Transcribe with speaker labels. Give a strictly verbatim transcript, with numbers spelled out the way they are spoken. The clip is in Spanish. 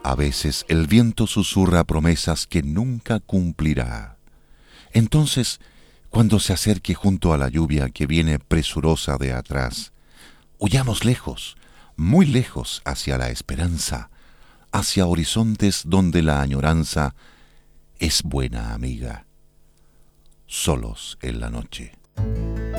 Speaker 1: A veces el viento susurra promesas que nunca cumplirá. Entonces, cuando se acerque junto a la lluvia que viene presurosa de atrás, huyamos lejos, muy lejos hacia la esperanza, hacia horizontes donde la añoranza es buena amiga, solos en la noche.